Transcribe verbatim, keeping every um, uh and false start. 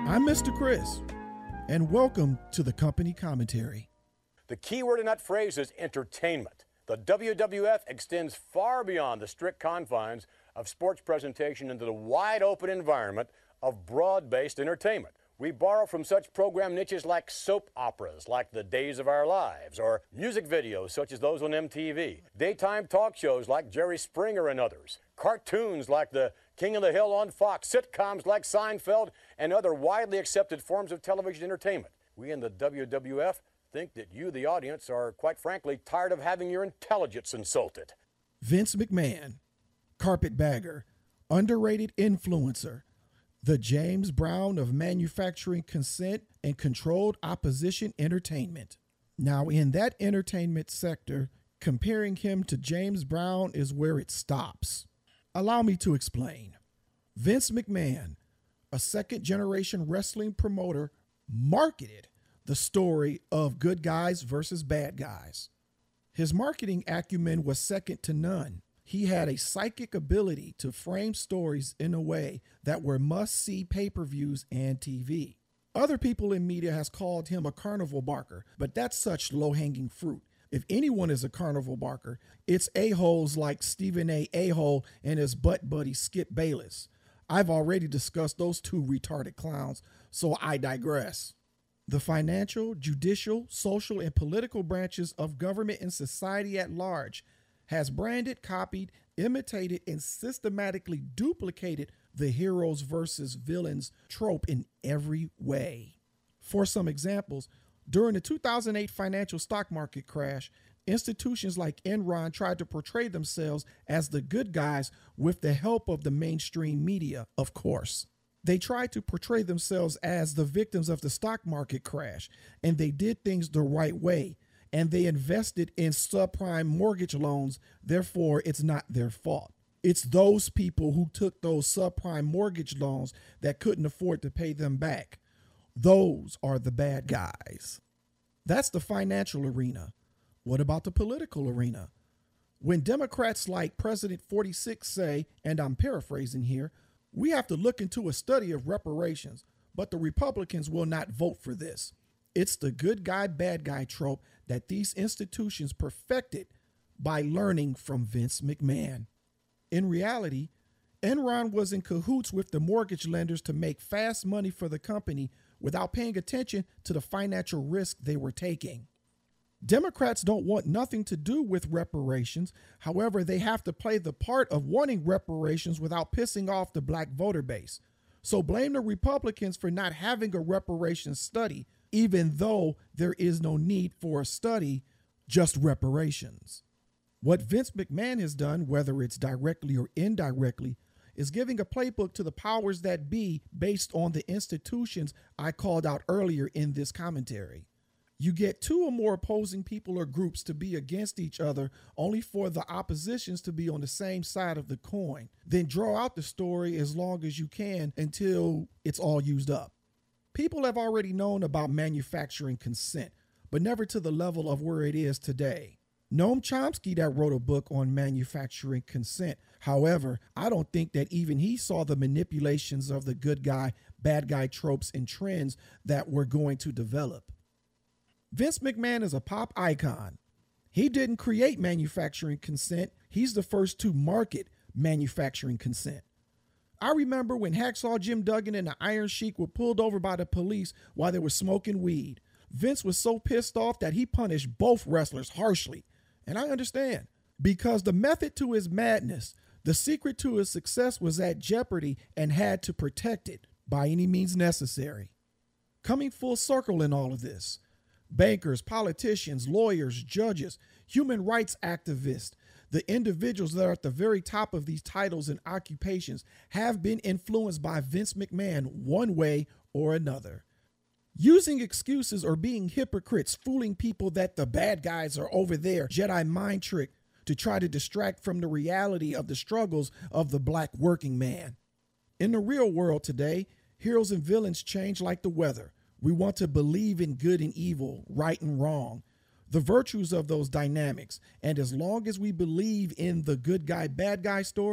I'm Mister Chris, and welcome to the Company Commentary. The key word in that phrase is entertainment. The W W F extends far beyond the strict confines of sports presentation into the wide-open environment of broad-based entertainment. We borrow from such program niches like soap operas, like The Days of Our Lives, or music videos such as those on M T V, daytime talk shows like Jerry Springer and others, cartoons like The King of the Hill on Fox, sitcoms like Seinfeld, and other widely accepted forms of television entertainment. We in the W W F think that you, the audience, are, quite frankly, tired of having your intelligence insulted. Vince McMahon, carpetbagger, underrated influencer, the James Brown of manufacturing consent and controlled opposition entertainment. Now, in that entertainment sector, comparing him to James Brown is where it stops. Allow me to explain. Vince McMahon, a second-generation wrestling promoter, marketed the story of good guys versus bad guys. His marketing acumen was second to none. He had a psychic ability to frame stories in a way that were must-see pay-per-views and T V. Other people in media has called him a carnival barker, but that's such low-hanging fruit. If anyone is a carnival barker, it's a-holes like Stephen A. A-hole and his butt buddy Skip Bayless. I've already discussed those two retarded clowns, so I digress. The financial, judicial, social, and political branches of government and society at large has branded, copied, imitated, and systematically duplicated the heroes versus villains trope in every way. For some examples, during the two thousand eight financial stock market crash, institutions like Enron tried to portray themselves as the good guys with the help of the mainstream media, of course. They tried to portray themselves as the victims of the stock market crash, and they did things the right way, and they invested in subprime mortgage loans. Therefore, it's not their fault. It's those people who took those subprime mortgage loans that couldn't afford to pay them back. Those are the bad guys. That's the financial arena. What about the political arena? When Democrats like President forty-six say, and I'm paraphrasing here, we have to look into a study of reparations, but the Republicans will not vote for this. It's the good guy, bad guy trope that these institutions perfected by learning from Vince McMahon. In reality, Enron was in cahoots with the mortgage lenders to make fast money for the company without paying attention to the financial risk they were taking. Democrats don't want nothing to do with reparations. However, they have to play the part of wanting reparations without pissing off the black voter base. So blame the Republicans for not having a reparations study, even though there is no need for a study, just reparations. What Vince McMahon has done, whether it's directly or indirectly, is giving a playbook to the powers that be based on the institutions I called out earlier in this commentary. You get two or more opposing people or groups to be against each other only for the oppositions to be on the same side of the coin. Then draw out the story as long as you can until it's all used up. People have already known about manufacturing consent, but never to the level of where it is today. Noam Chomsky that wrote a book on manufacturing consent. However, I don't think that even he saw the manipulations of the good guy, bad guy tropes and trends that were going to develop. Vince McMahon is a pop icon. He didn't create manufacturing consent. He's the first to market manufacturing consent. I remember when Hacksaw Jim Duggan and the Iron Sheik were pulled over by the police while they were smoking weed. Vince was so pissed off that he punished both wrestlers harshly. And I understand, because the method to his madness, the secret to his success was at jeopardy and had to protect it by any means necessary. Coming full circle in all of this, bankers, politicians, lawyers, judges, human rights activists, the individuals that are at the very top of these titles and occupations have been influenced by Vince McMahon one way or another. Using excuses or being hypocrites, fooling people that the bad guys are over there, Jedi mind trick to try to distract from the reality of the struggles of the black working man. In the real world today, heroes and villains change like the weather. We want to believe in good and evil, right and wrong, the virtues of those dynamics. And as long as we believe in the good guy, bad guy story,